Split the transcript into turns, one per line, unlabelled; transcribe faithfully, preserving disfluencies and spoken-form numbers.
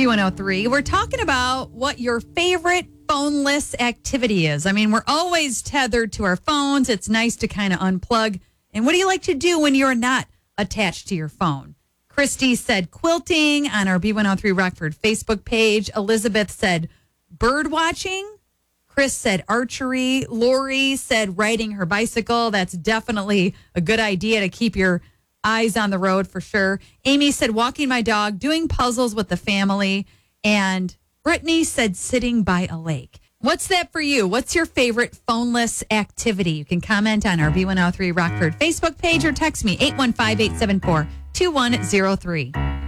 B one oh three. We're talking about what your favorite phoneless activity is. I mean, we're always tethered to our phones. It's nice to kind of unplug. And what do you like to do when you're not attached to your phone? Christy said quilting on our B one oh three Rockford Facebook page. Elizabeth said bird watching. Chris said archery. Lori said riding her bicycle. That's definitely a good idea to keep your eyes on the road for sure. Amy said walking my dog, doing puzzles with the family. And Brittany said sitting by a lake. What's that for you? What's your favorite phoneless activity? You can comment on our B one oh three Rockford Facebook page or text me eight one five, eight seven four, two one zero three.